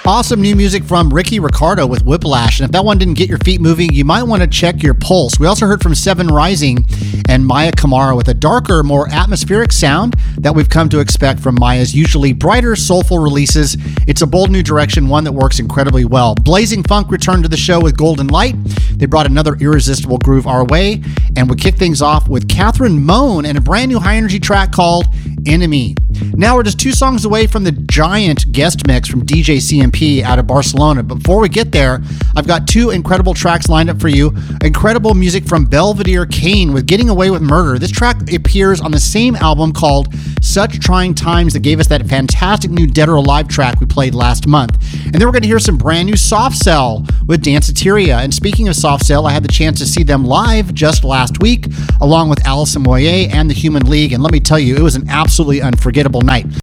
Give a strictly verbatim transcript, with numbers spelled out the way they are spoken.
Awesome new music from Ricky Ricardo with Whiplash. And if that one didn't get your feet moving, you might want to check your pulse. We also heard from Seven Rising and Maya Kamara with a darker, more atmospheric sound that we've come to expect from Maya's usually brighter, soulful releases. It's a bold new direction, one that works incredibly well. Blazing Funk returned to the show with Golden Light. They brought another irresistible groove our way, and we kick things off with Catherine Moan and a brand new high-energy track called Enemy. Now we're just two songs away from the giant guest mix from D J C M P out of Barcelona. But before we get there, I've got two incredible tracks lined up for you. Incredible music from Belvedere Kane with Getting Away with Murder. This track appears on the same album called Such Trying Times that gave us that fantastic new Dead or Alive track we played last month. And then we're going to hear some brand new Soft Cell with Danceteria. And speaking of Soft Cell, I had the chance to see them live just last week, along with Alison Moyet and the Human League. And let me tell you, it was an absolutely unforgettable night.